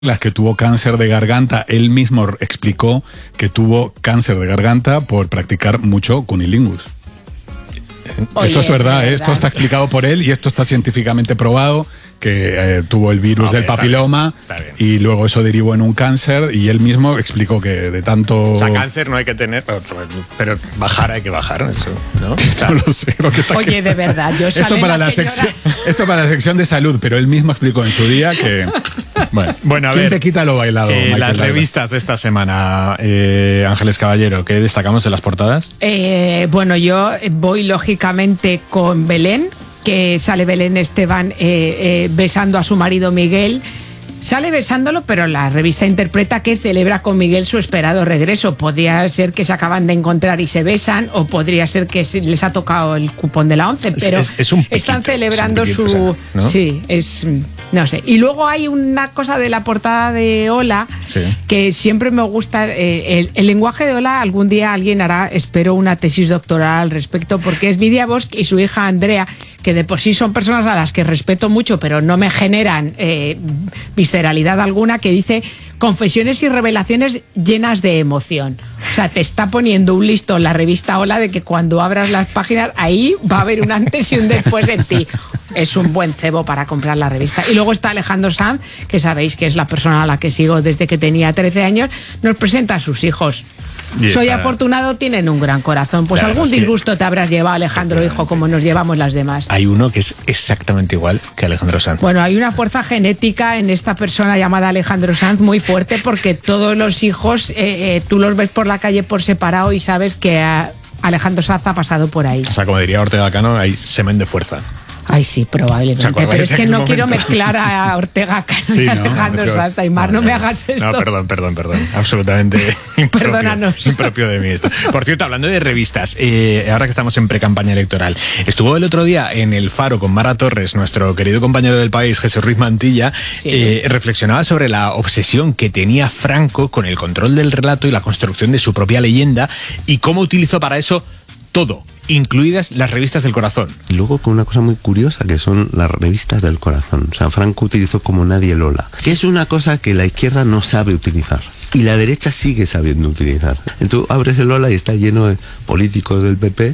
las que tuvo cáncer de garganta. Él mismo explicó que tuvo cáncer de garganta por practicar mucho cunilingus. Oye, esto es verdad, esto está explicado por él y esto está científicamente probado, que tuvo el virus del papiloma está bien. Y luego eso derivó en un cáncer y él mismo explicó que de tanto... O sea, cáncer no hay que tener, pero bajar hay que bajar, eso, ¿no? O sea, no lo sé, lo que está oye, de verdad, yo esto para la sección de salud, pero él mismo explicó en su día que... Bueno, a ¿quién ver, te quita lo bailado? Las revistas de esta semana, Ángeles Caballero, ¿qué destacamos en las portadas? Bueno, yo voy lógicamente con Belén, que sale Belén Esteban besando a su marido Miguel. Sale besándolo, pero la revista interpreta que celebra con Miguel su esperado regreso. Podría ser que se acaban de encontrar y se besan, o podría ser que les ha tocado el cupón de la 11, pero es un piquito, están celebrando es un piquito, su... o sea, ¿no? Sí, es... No sé. Y luego hay una cosa de la portada de Hola, sí, que siempre me gusta. El lenguaje de Hola, algún día alguien hará, espero, una tesis doctoral al respecto, porque es Lidia Bosch y su hija Andrea, que de por sí son personas a las que respeto mucho, pero no me generan visceralidad alguna, que dice confesiones y revelaciones llenas de emoción. O sea, te está poniendo un listón la revista Hola de que cuando abras las páginas, ahí va a haber un antes y un después en ti. Es un buen cebo para comprar la revista. Y luego está Alejandro Sanz, que sabéis que es la persona a la que sigo desde que tenía 13 años, nos presenta a sus hijos. Soy afortunado, tienen un gran corazón. Pues claro, algún disgusto te habrás llevado, Alejandro, hijo, como nos llevamos las demás. Hay uno que es exactamente igual que Alejandro Sanz. Bueno, hay una fuerza genética en esta persona llamada Alejandro Sanz muy fuerte, porque todos los hijos, tú los ves por la calle por separado y sabes que Alejandro Sanz ha pasado por ahí. O sea, como diría Ortega Cano, hay semen de fuerza. Ay, sí, probablemente. Pero es que no quiero mezclar a Ortega Cano y Alejandro Sanz. Aymar, no me hagas esto. No, perdón. Absolutamente impropio de mí esto. Por cierto, hablando de revistas, ahora que estamos en pre-campaña electoral, estuvo el otro día en El Faro con Mara Torres, nuestro querido compañero del País, Jesús Ruiz Mantilla, sí, reflexionaba sobre la obsesión que tenía Franco con el control del relato y la construcción de su propia leyenda y cómo utilizó para eso todo, incluidas las revistas del corazón. Y luego con una cosa muy curiosa, que son las revistas del corazón. O sea, Franco utilizó como nadie el Hola, que es una cosa que la izquierda no sabe utilizar y la derecha sigue sabiendo utilizar. Entonces abres el Hola y está lleno de políticos del PP,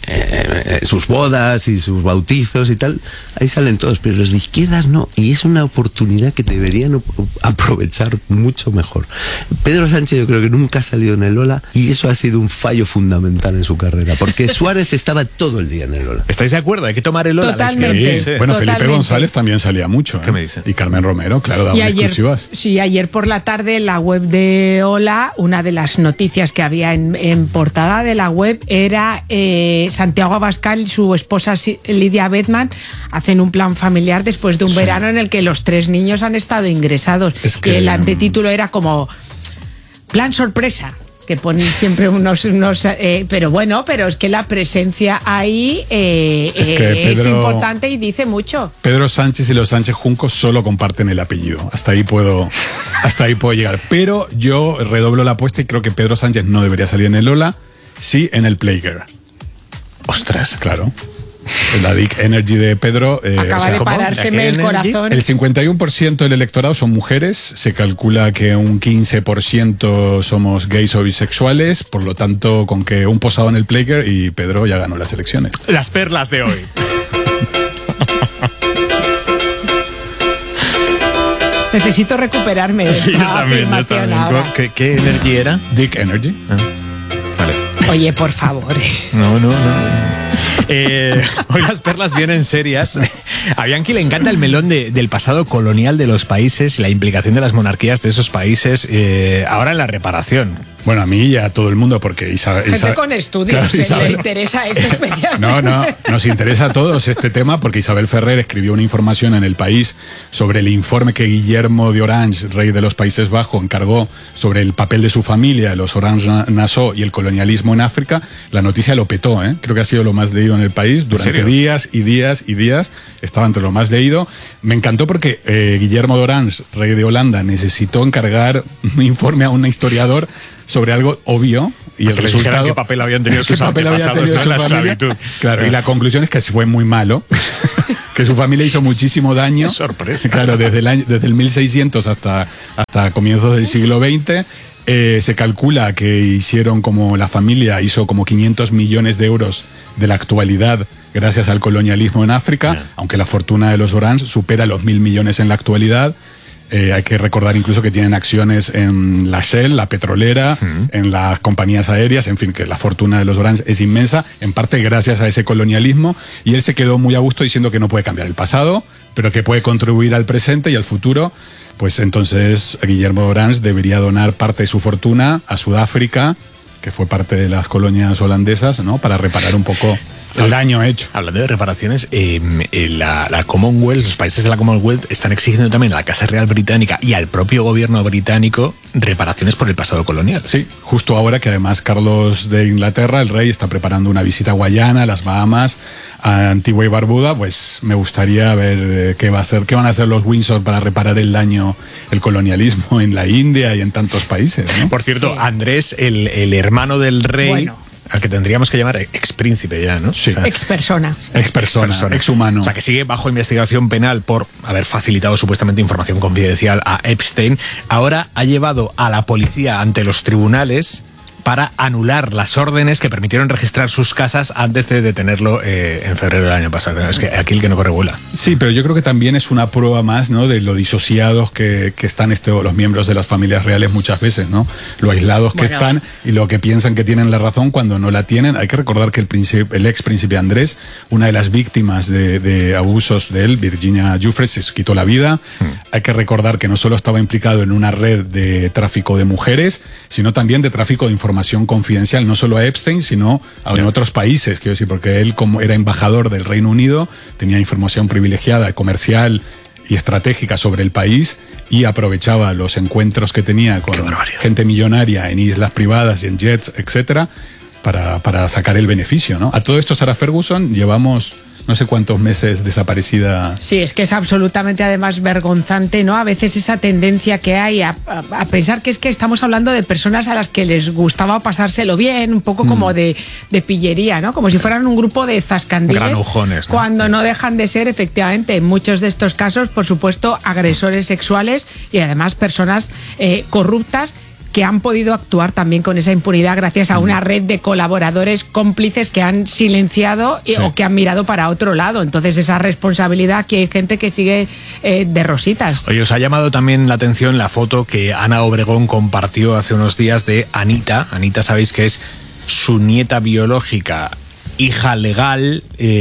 sus bodas y sus bautizos y tal, ahí salen todos, pero los de izquierdas no, y es una oportunidad que deberían aprovechar mucho mejor. Pedro Sánchez yo creo que nunca ha salido en el Hola y eso ha sido un fallo fundamental en su carrera, porque Suárez estaba todo el día en el Hola. ¿Estáis de acuerdo? Hay que tomar el Hola. Totalmente. Sí. Bueno, totalmente. Felipe González también salía mucho. ¿Qué me dice? Y Carmen Romero, claro, daba exclusivas. Sí, ayer por la tarde en la web de Hola, una de las noticias que había en portada de la web era Santiago Abascal y su esposa Lidia Bedman hacen un plan familiar después de un verano en el que los 3 niños han estado ingresados. Es que el antetítulo era como plan sorpresa, que ponen siempre unos pero bueno, pero es que la presencia ahí es importante y dice mucho. Pedro Sánchez y los Sánchez Juncos solo comparten el apellido. Hasta ahí puedo llegar. Pero yo redoblo la apuesta y creo que Pedro Sánchez no debería salir en el Hola, sí en el Playgirl. Ostras, claro. La Dick Energy de Pedro. Acaba de parárseme el corazón. El 51% del electorado son mujeres. Se calcula que un 15% somos gays o bisexuales. Por lo tanto, con que un posado en el Playgirl y Pedro ya ganó las elecciones. Las perlas de hoy. Necesito recuperarme de esta afirmación ahora. ¿Qué energy era? Dick Energy. Vale. Oye, por favor. No. Hoy las perlas vienen serias. A Bianchi le encanta el melón del pasado colonial de los países y la implicación de las monarquías de esos países ahora en la reparación. Bueno, a mí y a todo el mundo, porque Gente con estudios, claro, le interesa esto especialmente. No, nos interesa a todos este tema porque Isabel Ferrer escribió una información en El País sobre el informe que Guillermo de Orange, rey de los Países Bajos, encargó sobre el papel de su familia, los Orange-Nassau y el colonialismo en África. La noticia lo petó, creo que ha sido lo más leído en El País durante días y días y días. Estaba entre lo más leído. Me encantó porque Guillermo de Orange, rey de Holanda, necesitó encargar un informe a un historiador sobre algo obvio y el resultado... ¿Qué papel habían tenido sus antepasados en la esclavitud? Claro, y la conclusión es que fue muy malo. que su familia hizo muchísimo daño. ¡Qué sorpresa! Claro, desde el 1600 hasta comienzos del siglo XX. Se calcula que la familia hizo como 500 millones de euros de la actualidad gracias al colonialismo en África, aunque la fortuna de los Orange supera los 1.000 millones en la actualidad. Hay que recordar incluso que tienen acciones en la Shell, la petrolera, en las compañías aéreas, en fin, que la fortuna de los Orange es inmensa, en parte gracias a ese colonialismo, y él se quedó muy a gusto diciendo que no puede cambiar el pasado, pero que puede contribuir al presente y al futuro. Pues entonces Guillermo Orange debería donar parte de su fortuna a Sudáfrica, que fue parte de las colonias holandesas, ¿no? Para reparar un poco el daño hecho. Hablando de reparaciones, la Commonwealth, los países de la Commonwealth están exigiendo también a la Casa Real Británica y al propio gobierno británico reparaciones por el pasado colonial. Sí, justo ahora que además Carlos de Inglaterra, el rey, está preparando una visita a Guayana, a las Bahamas, a Antigua y Barbuda, pues me gustaría ver qué van a hacer los Windsor para reparar el daño, el colonialismo en la India y en tantos países, ¿no? Por cierto, sí. Andrés, el hermano del rey... Bueno. Al que tendríamos que llamar expríncipe ya, ¿no? Sí. Expersona, exhumano. O sea, que sigue bajo investigación penal por haber facilitado supuestamente información confidencial a Epstein. Ahora ha llevado a la policía ante los tribunales para anular las órdenes que permitieron registrar sus casas antes de detenerlo en febrero del año pasado. Es que aquí el que no corre vuela. Sí, pero yo creo que también es una prueba más, ¿no?, de lo disociados que están los miembros de las familias reales muchas veces, ¿no? Lo aislados que están y lo que piensan que tienen la razón cuando no la tienen. Hay que recordar que el ex príncipe Andrés, una de las víctimas de abusos de él, Virginia Giuffre, se quitó la vida. Hay que recordar que no solo estaba implicado en una red de tráfico de mujeres, sino también de tráfico de información confidencial, no solo a Epstein, sino en otros países, quiero decir, porque él, como era embajador del Reino Unido, tenía información privilegiada, comercial y estratégica sobre el país, y aprovechaba los encuentros que tenía con gente millonaria en islas privadas y en jets, etcétera, para sacar el beneficio, ¿no? A todo esto, Sarah Ferguson, llevamos no sé cuántos meses desaparecida. Sí, es que es absolutamente además vergonzante, ¿no? A veces esa tendencia que hay a pensar que es que estamos hablando de personas a las que les gustaba pasárselo bien, un poco como de pillería, ¿no? Como si fueran un grupo de zascandiles. Granujones, ¿no? Cuando no dejan de ser, efectivamente, en muchos de estos casos, por supuesto, agresores sexuales y además personas corruptas, que han podido actuar también con esa impunidad gracias a una red de colaboradores cómplices que han silenciado o que han mirado para otro lado. Entonces, esa responsabilidad, que hay gente que sigue de rositas. Oye, os ha llamado también la atención la foto que Ana Obregón compartió hace unos días de Anita. Anita, sabéis que es su nieta biológica, hija legal,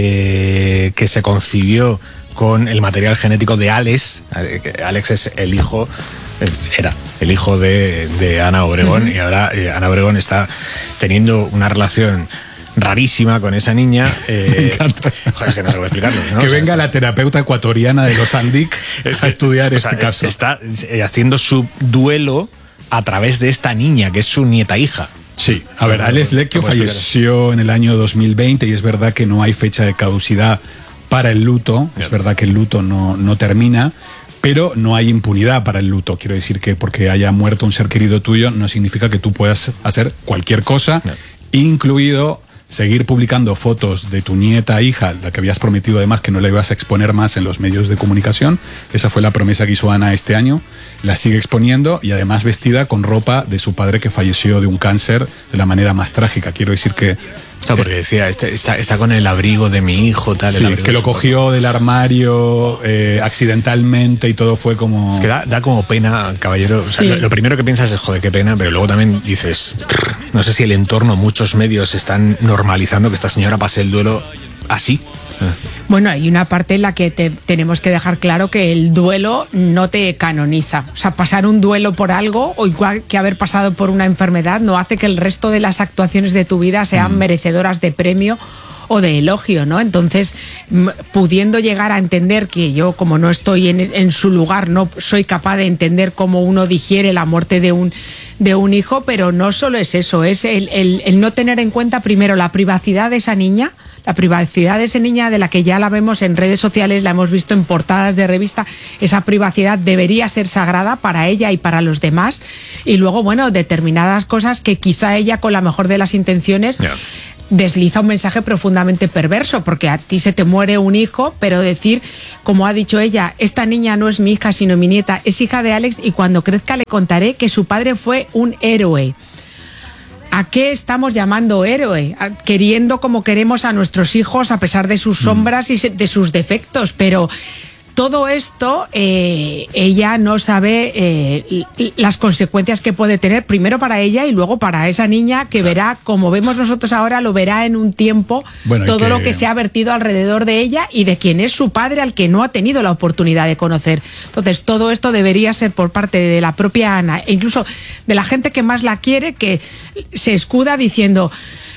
que se concibió con el material genético de Alex. Alex es el hijo... Era el hijo de Ana Obregón, y ahora Ana Obregón está teniendo una relación rarísima con esa niña. Me encanta. Joder, es que no se puede explicarlo, ¿no? Que venga la terapeuta ecuatoriana de los Andic a estudiar este caso. Está haciendo su duelo a través de esta niña, que es su nieta hija. Sí, a ver, Alex Lecchio falleció en el año 2020 y es verdad que no hay fecha de caducidad para el luto. Es verdad que el luto no termina, pero no hay impunidad para el luto. Quiero decir que porque haya muerto un ser querido tuyo no significa que tú puedas hacer cualquier cosa, incluido seguir publicando fotos de tu nieta, hija, la que habías prometido además que no la ibas a exponer más en los medios de comunicación. Esa fue la promesa que hizo Ana este año. La sigue exponiendo y además vestida con ropa de su padre, que falleció de un cáncer de la manera más trágica. Quiero decir que... Claro, porque decía, está con el abrigo de mi hijo, tal. Sí, que lo cogió del armario accidentalmente y todo fue como... Es que da como pena, caballero. O sea, lo primero que piensas es, joder, qué pena, pero luego también dices, no sé si el entorno, muchos medios están normalizando que esta señora pase el duelo así. Bueno, hay una parte en la que tenemos que dejar claro que el duelo no te canoniza. O sea, pasar un duelo por algo, o igual que haber pasado por una enfermedad, no hace que el resto de las actuaciones de tu vida sean merecedoras de premio o de elogio, ¿no? Entonces, pudiendo llegar a entender que yo, como no estoy en su lugar, no soy capaz de entender cómo uno digiere la muerte de un hijo, pero no solo es eso, es el no tener en cuenta primero la privacidad de esa niña, la privacidad de esa niña, de la que ya la vemos en redes sociales, la hemos visto en portadas de revista. Esa privacidad debería ser sagrada para ella y para los demás. Y luego, bueno, determinadas cosas que quizá ella, con la mejor de las intenciones, desliza un mensaje profundamente perverso, porque a ti se te muere un hijo, pero decir, como ha dicho ella, esta niña no es mi hija sino mi nieta, es hija de Alex y cuando crezca le contaré que su padre fue un héroe. ¿A qué estamos llamando héroe? Queriendo como queremos a nuestros hijos a pesar de sus sombras y de sus defectos, pero todo esto ella no sabe las consecuencias que puede tener, primero para ella y luego para esa niña que verá, como vemos nosotros ahora, lo verá en un tiempo, todo lo que se ha vertido alrededor de ella y de quien es su padre, al que no ha tenido la oportunidad de conocer. Entonces todo esto debería ser por parte de la propia Ana e incluso de la gente que más la quiere, que se escuda diciendo...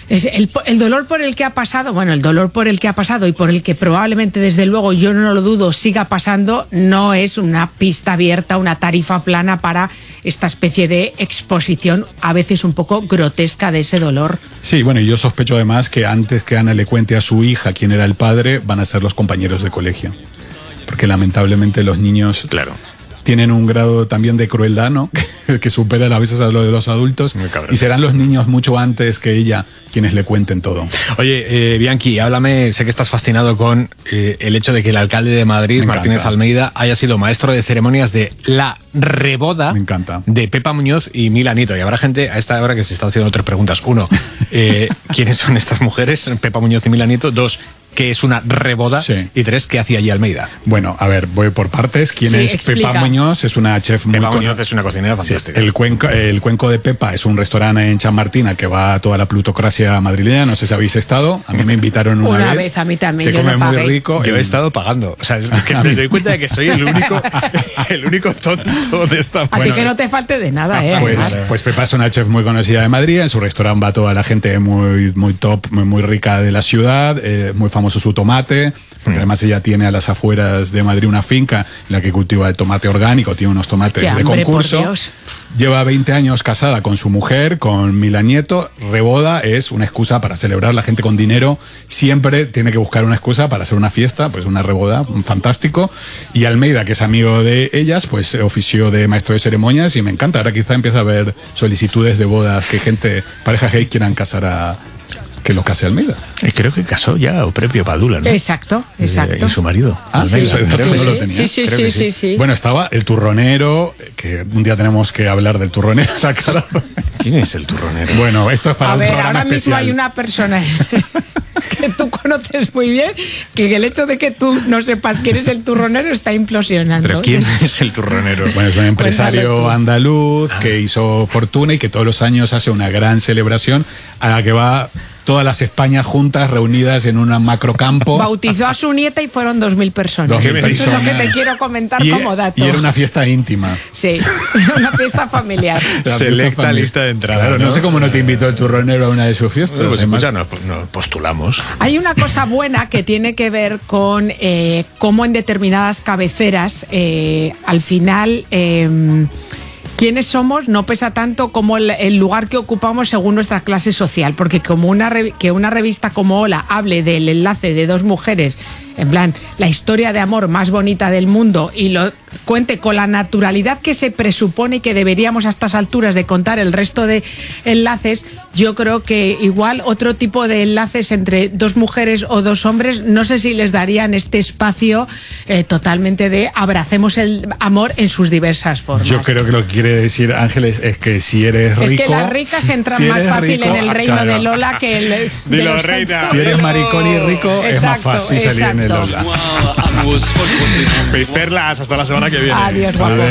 El dolor por el que ha pasado, bueno, el dolor por el que ha pasado y por el que probablemente, desde luego, yo no lo dudo, siga pasando, no es una pista abierta, una tarifa plana para esta especie de exposición a veces un poco grotesca de ese dolor. Sí, bueno, y yo sospecho además que antes que Ana le cuente a su hija quién era el padre, van a ser los compañeros de colegio. Porque lamentablemente los niños... Claro. Tienen un grado también de crueldad, ¿no? que supera a veces a lo de los adultos. Y serán los niños mucho antes que ella quienes le cuenten todo. Oye, Bianchi, háblame, sé que estás fascinado con el hecho de que el alcalde de Madrid, Martínez Almeida, haya sido maestro de ceremonias de la reboda de Pepa Muñoz y Mila Nieto. Y habrá gente a esta hora que se está haciendo 3 preguntas. 1, ¿quiénes son estas mujeres, Pepa Muñoz y Mila Nieto? 2, ¿qué es una reboda? Sí. Y 3, ¿qué hacía allí Almeida? Bueno, a ver, voy por partes. ¿Quién es explica. Pepa Muñoz? Es una chef muy Pepa Muñoz es una cocinera fantástica. Sí, el Cuenco de Pepa es un restaurante en Chamartín que va a toda la plutocracia madrileña. No sé si habéis estado. A mí me invitaron una vez. A mí también. Se come muy rico. Yo he estado pagando. O sea, es que me doy cuenta de que soy el único tonto de esta. A ti que no te falte de nada, Pues Pepa es una chef muy conocida de Madrid. En su restaurante va toda la gente muy top, muy rica de la ciudad. Muy famoso su tomate. Porque además ella tiene a las afueras de Madrid una finca en la que cultiva el tomate orgánico, tiene unos tomates de concurso. Lleva 20 años casada con su mujer, con Mila Nieto. Reboda es una excusa para celebrar. La gente con dinero siempre tiene que buscar una excusa para hacer una fiesta, pues una reboda, fantástico. Y Almeida, que es amigo de ellas, pues ofició de maestro de ceremonias y me encanta. Ahora quizá empieza a haber solicitudes de bodas que parejas gays quieran casar a... que lo case Almeida. Creo que casó ya o Prepio Padula, ¿no? Exacto. Y su marido. Almeida. Sí. Bueno, estaba el turronero, que un día tenemos que hablar del turronero. ¿Quién es el turronero? Bueno, esto es para un programa ahora especial. Mismo hay una persona que tú conoces muy bien, que el hecho de que tú no sepas quién es el turronero está implosionando. ¿Pero quién es el turronero? Bueno, es un empresario andaluz que hizo fortuna y que todos los años hace una gran celebración a la que va todas las Españas juntas reunidas en un macrocampo. Bautizó a su nieta y fueron 2.000 personas. Eso es lo que te quiero comentar como dato. Y era una fiesta íntima. Sí, una fiesta familiar. Selecta lista de entrada. Claro, no sé cómo no te invitó el turronero a una de sus fiestas. Pues escucha, nos postulamos. Hay una cosa buena que tiene que ver con cómo en determinadas cabeceras, al final... quiénes somos no pesa tanto como el lugar que ocupamos según nuestra clase social, porque como que una revista como Hola hable del enlace de 2 mujeres, en plan, la historia de amor más bonita del mundo, y lo cuente con la naturalidad que se presupone que deberíamos a estas alturas de contar el resto de enlaces, yo creo que igual otro tipo de enlaces entre 2 mujeres o 2 hombres, no sé si les darían este espacio totalmente de abracemos el amor en sus diversas formas. Yo creo que lo que quiere decir Ángeles es que si eres rico... Es que las ricas entran más fácil en el reino de Lola que el de los reina. Si eres maricón y rico, es más fácil salir en el Lola. Mis perlas, hasta la semana que viene. Adiós, guapo.